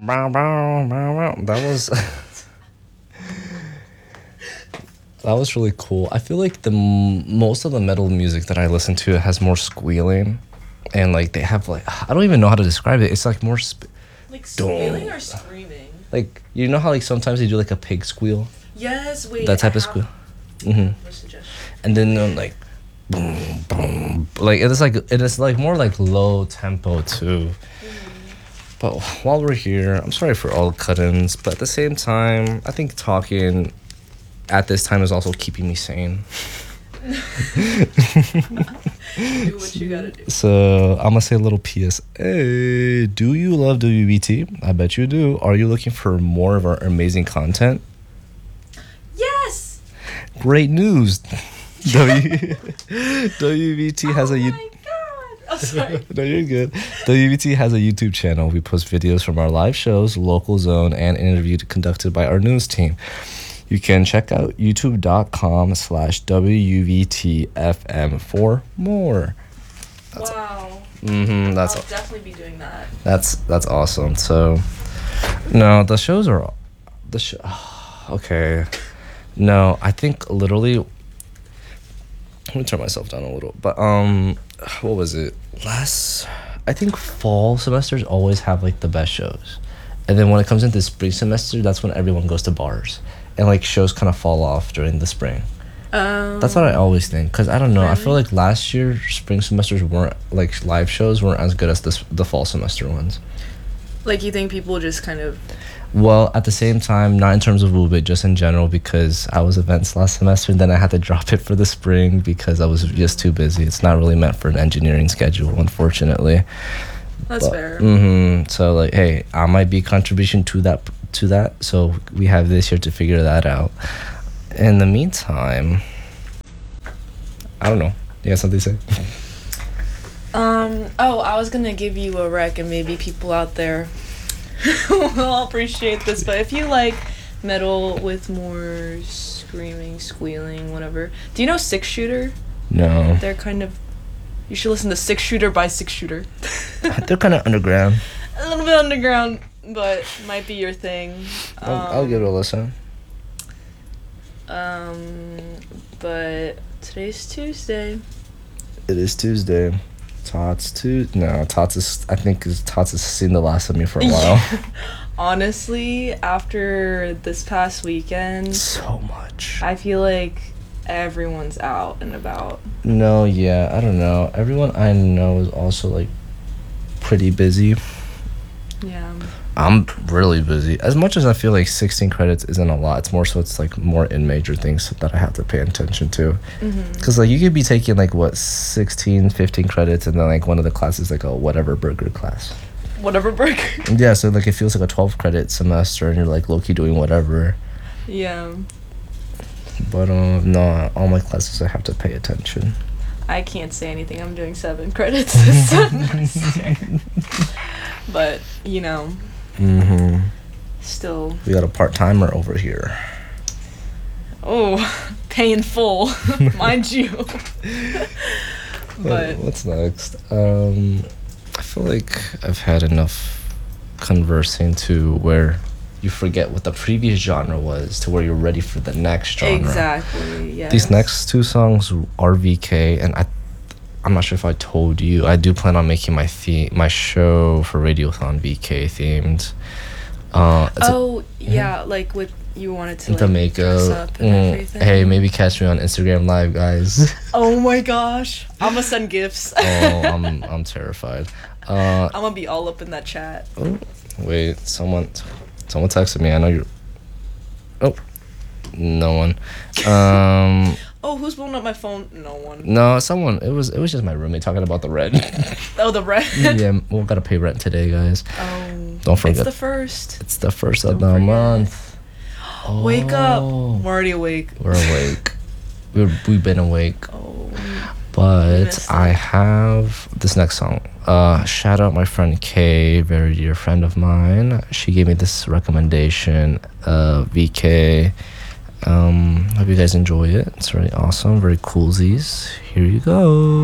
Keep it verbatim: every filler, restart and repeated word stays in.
Bow, bow, bow, bow. That was that was really cool. I feel like the m- most of the metal music that I listen to has more squealing, and like they have like I don't even know how to describe it. It's like more sp- Like squealing or screaming? like you know how like sometimes they do like a pig squeal, Yes, wait. that type I of have squeal. Mm-hmm. a suggestion. And then um, like boom, boom, like it's like it is like more like low tempo too. But while we're here, I'm sorry for all the cut-ins, but at the same time, I think talking at this time is also keeping me sane. Do what you gotta do. So I'm gonna say a little P S A. Do you love W B T? I bet you do. Are you looking for more of our amazing content? Yes! Great news. W- W B T has Oh a my you- god! Oh, sorry. No, you're good. W B T has a YouTube channel. We post videos from our live shows, local zone, and interview conducted by our news team. You can check out youtube.com slash WVTFM for more. That's Wow. Mm-hmm. That's I'll definitely be doing that. that's that's awesome. So, no, the shows are the show. Okay, no, I think literally. Let me turn myself down a little. But um, what was it last? I think fall semesters always have like the best shows, and then when it comes into spring semester, that's when everyone goes to bars, and like shows kind of fall off during the spring. Um, That's what I always think, because I don't know. I feel Really? like last year spring semesters weren't like live shows weren't as good as this the fall semester ones. Like, you think people just kind of. Well, at the same time, not in terms of Woobit, just in general, because I was events last semester, and then I had to drop it for the spring because I was just too busy. It's not really meant for an engineering schedule, unfortunately. That's But- fair. Mm-hmm. So like, hey, I might be contribution to that to that. So we have this year to figure that out. In the meantime, I don't know. You got something to say? Um, oh, I was gonna give you a rec, and maybe people out there will appreciate this, but if you like metal with more screaming, squealing, whatever. Do you know Six Shooter? No. They're kind of. You should listen to Six Shooter by Six Shooter. They're kind of underground. A little bit underground, but might be your thing. I'll, I'll give it a listen. Um, but today's Tuesday. It is Tuesday. Tots Tuesday. No, Tots is. I think is Tots has seen the last of me for a while. Honestly, after this past weekend, So much. I feel like everyone's out and about. No, yeah, I don't know. Everyone I know is also like pretty busy. Yeah. I'm really busy. As much as I feel like sixteen credits isn't a lot, it's more so it's like more in major things that I have to pay attention to. Mm-hmm. Because like you could be taking like what sixteen, fifteen credits, and then like one of the classes like a whatever burger class. Whatever burger. Yeah, so like it feels like a twelve credit semester, and you're like low key doing whatever. Yeah. But um, no, all my classes I have to pay attention. I can't say anything. I'm doing seven credits this semester. But, you know, Mm-hmm. still. We got a part timer over here. Oh, paying full, mind you. Uh, But what's next? Um, I feel like I've had enough conversing to where you forget what the previous genre was to where you're ready for the next genre. exactly, yeah. These next two songs are V K, and I, I'm not sure if I told you, I do plan on making my theme, my show for Radiothon V K themed. Uh, it's a- Oh, yeah, like with you wanted to like the dress makeup. up and Mm, everything. hey, maybe catch me on Instagram Live, guys. Oh my gosh, I'm gonna send gifts. oh, I'm I'm terrified. Uh, I'm gonna be all up in that chat. oh, wait, someone, someone texted me. I know you're. Oh, no one. Um, Oh, who's blowing up my phone? No one. no, someone. It was it was just my roommate talking about the rent. Oh, the red. yeah, we gotta pay rent today, guys. Oh, Don't forget. it's the first. It's the first of Don't the forget. month. Wake up. Oh, I'm already awake. We're awake. We're, we've been awake. Oh. But missed I it. have this next song. Uh, shout out my friend Kay, very dear friend of mine. She gave me this recommendation. Uh, V K. Um, hope you guys enjoy it. It's very awesome, very coolsies. Here you go.